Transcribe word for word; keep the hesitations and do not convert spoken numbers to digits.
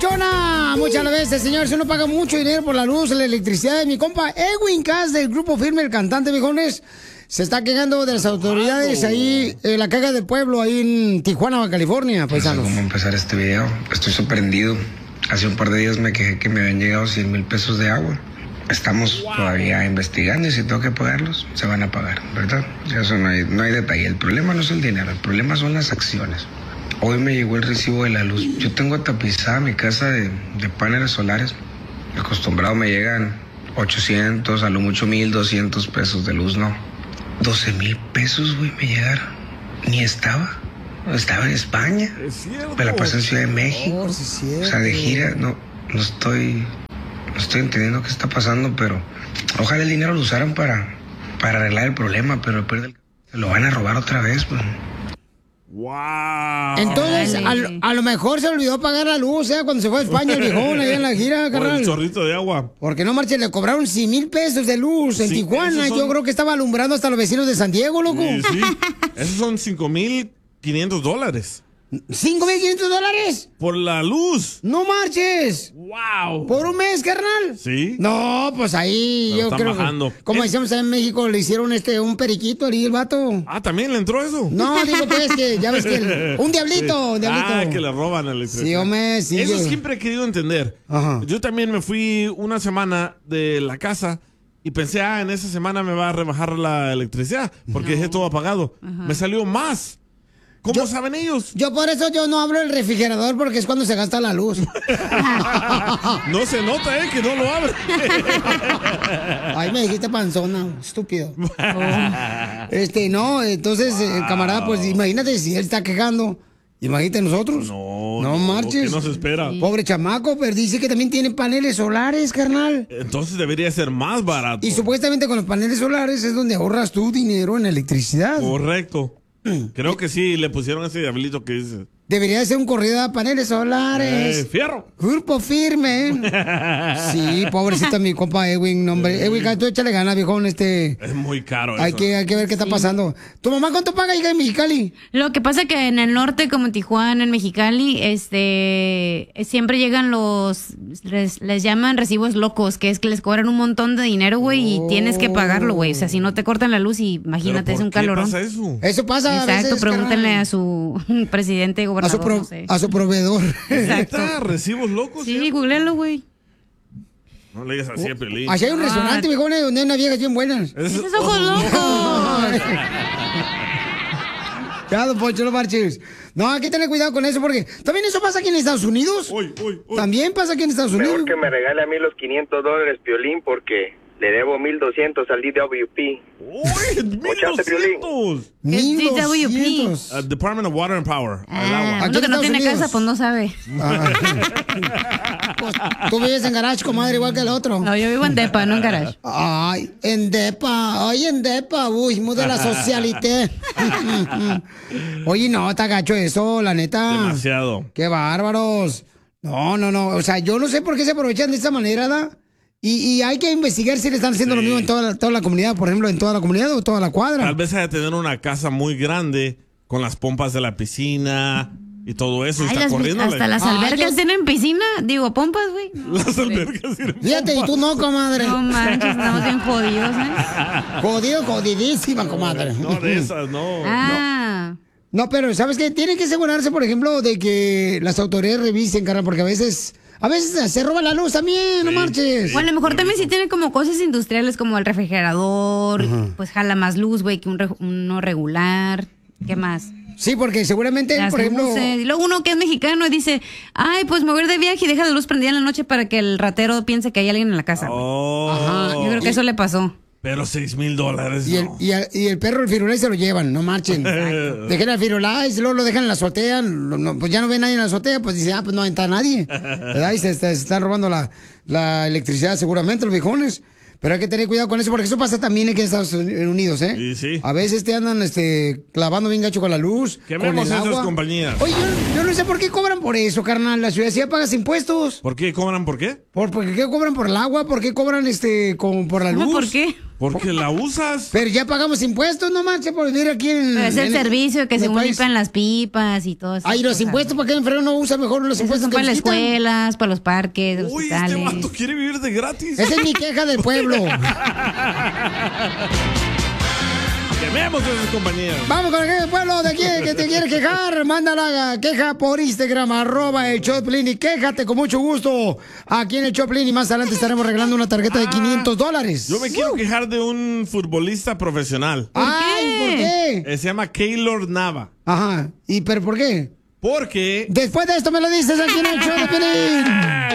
papuchona! Muchas veces, señores, uno paga mucho dinero por la luz, la electricidad. Mi compa Edwin Cass del Grupo Firme, el cantante, viejones, se está quejando de las autoridades ahí en la caga del pueblo, ahí en Tijuana, Baja California, paisanos. No sé cómo empezar este video. Estoy sorprendido. Hace un par de días me quejé que me habían llegado cien mil pesos de agua. Estamos wow. todavía investigando y si tengo que pagarlos, se van a pagar, ¿verdad? Eso no hay, no hay detalle. El problema no es el dinero, el problema son las acciones. Hoy me llegó el recibo de la luz. Yo tengo tapizada mi casa de, de paneles solares. Acostumbrado me llegan ochocientos, a lo mucho mil doscientos pesos de luz, ¿no? doce mil pesos, güey, me llegaron. Ni estaba. Estaba en España. Me la pasé en Ciudad de México. Oh, sí, o sea, de gira, no, no estoy... No estoy entendiendo qué está pasando, pero ojalá el dinero lo usaran para, para arreglar el problema, pero después del... se lo van a robar otra vez, pues. ¡Wow! Entonces, a, a lo mejor se olvidó pagar la luz, ¿eh? Cuando se fue a España el viejón, allá en la gira, carnal. el chorrito de agua. Porque no marchen, le cobraron cien mil pesos de luz en sí, Tijuana. Son... Yo creo que estaba alumbrando hasta los vecinos de San Diego, loco. Sí, sí. Esos son cinco mil quinientos dólares. ¿cinco mil quinientos dólares? Por la luz. ¡No marches! ¡Wow! ¿Por un mes, carnal? Sí. No, pues ahí Pero yo creo bajando. que, como decíamos en México, le hicieron este un periquito ahí el vato. Ah, ¿también le entró eso? No, digo pues que, ya ves que el, un diablito, sí. un diablito. Ah, que le roban la electricidad. Sí, hombre, sí. Eso yo... siempre he querido entender. Ajá. Yo también me fui una semana de la casa y pensé, ah, en esa semana me va a rebajar la electricidad porque no. dejé todo apagado. Ajá. Me salió más. ¿Cómo yo, saben ellos? Yo por eso yo no abro el refrigerador porque es cuando se gasta la luz. No se nota, ¿eh? Que no lo abre. Ay, me dijiste panzona, estúpido. Oh. Este, no, entonces, wow. eh, camarada, pues imagínate si él está quejando. Imagínate nosotros. No, no marches. ¿Qué nos espera? Sí. Pobre chamaco, pero dice que también tiene paneles solares, carnal. Entonces debería ser más barato. Y supuestamente con los paneles solares es donde ahorras tu dinero en electricidad. Correcto. Creo que sí, le pusieron ese diablito que dice. Debería ser un corrido de paneles solares. Eh, fierro. Grupo Firme. Sí, pobrecito mi compa Edwin, hombre. Edwin, tú échale ganas, viejón, este. Es muy caro hay eso. Que, hay que ver qué está sí. pasando. ¿Tu mamá cuánto paga hija en Mexicali? Lo que pasa es que en el norte, como en Tijuana, en Mexicali, este, siempre llegan los, les, les llaman recibos locos, que es que les cobran un montón de dinero, güey, oh. y tienes que pagarlo, güey. O sea, si no te cortan la luz, y imagínate, es un calorón. ¿Qué pasa eso? Eso pasa. Exacto, a veces, pregúntenle carnal. a su presidente, gobernador. A su, pro, no sé. a su proveedor. Exacto. ¿Recibos locos? Sí, googlealo, güey. No le digas así a Pelín. Allá hay un ah. restaurante, viejones, donde hay unas viejas bien buenas. ¡Esos es ojos locos! Ya, don Poncho, no marches. No, hay que tener cuidado con eso, porque también eso pasa aquí en Estados Unidos. Uy, uy, uy. También pasa aquí en Estados Unidos. Mejor que me regale a mí los quinientos dólares, Piolín, porque... le debo mil doscientos al D W P. ¡Uy! ¡mil doscientos! mil doscientos. Uh, Department of Water and Power. Ah, uno que no tiene Unidos? Casa, pues no sabe. Ah. Pues, tú vives en garage, comadre, igual que el otro. No, yo vivo en depa, no en garage. Ay, en depa. Ay, en depa. Uy, muy de la socialité. Oye, no, está gacho eso, la neta. Demasiado. Qué bárbaros. No, no, no. O sea, yo no sé por qué se aprovechan de esa manera, ¿da? Y, y hay que investigar si le están haciendo sí. lo mismo en toda la, toda la comunidad, por ejemplo, en toda la comunidad o toda la cuadra. Tal vez hay que tener una casa muy grande con las pompas de la piscina y todo eso. Ay, está las, corriendo hasta la... las albercas ah, yo... tienen piscina, digo, pompas, güey. No, las albercas tienen pompas. Fíjate, y tú no, comadre. No manches, estamos bien jodidos, ¿eh? Jodido, jodidísima, comadre. No, de esas, no. Ah. No, no pero ¿sabes qué? Tienen que asegurarse, por ejemplo, de que las autoridades revisen, carnal, porque a veces... A veces se roba la luz también, sí. no marches. O a lo mejor también si tiene como cosas industriales como el refrigerador, uh-huh. pues jala más luz, güey, que un re- uno regular. ¿Qué más? Sí, porque seguramente, las por ejemplo... luces. Y luego uno que es mexicano y dice, ay, pues me voy a ir de viaje y deja la luz prendida en la noche para que el ratero piense que hay alguien en la casa. Oh. Ajá. Yo creo que eso le pasó. Pero seis mil dólares. Y, no. el, y, el, y el perro, el firulais, se lo llevan, no marchen. Dejen al firulais, luego lo dejan en la azotea, lo, no, pues ya no ve nadie en la azotea, pues dice, ah, pues no entra nadie. ¿Verdad? Y se, se, se están robando la, la electricidad seguramente, los viejones. Pero hay que tener cuidado con eso, porque eso pasa también aquí en Estados Unidos, ¿eh? Sí, sí. A veces te andan este, clavando bien gacho con la luz, Quememos con el esas agua. compañías. Oye, yo, yo no sé por qué cobran por eso, carnal. La ciudad sí pagas impuestos. ¿Por qué cobran por qué? ¿Por, por qué cobran por el agua? ¿Por qué cobran este, con, por la luz? ¿Por qué? Porque la usas. Pero ya pagamos impuestos, no manches, por vivir aquí en... Pero es el en- servicio que en el según país. limpian las pipas y todo eso. Ay, los impuestos, ¿para qué el freno no usa mejor los Esos impuestos son que para las nos quitan? escuelas, para los parques, los Uy, este hospitales. vato quiere vivir de gratis. Esa es mi queja del pueblo. Quememos esas compañías. Vamos con el pueblo de quién que te quiere quejar. Mándala queja por Instagram, arroba el Choplin y quéjate con mucho gusto aquí en el Choplin y más adelante estaremos regalando una tarjeta de quinientos dólares. Yo me quiero quejar de un futbolista profesional. Ay, ¿por qué? Eh, se llama Keylor Nava. Ajá, ¿y pero por qué? Porque Después de esto me lo dices aquí en el show de Pelín.